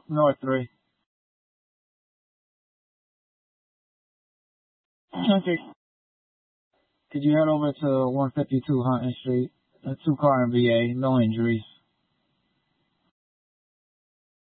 North 3. Okay. Could you head over to 152 Hunting Street? A 2-car in VA, no injuries.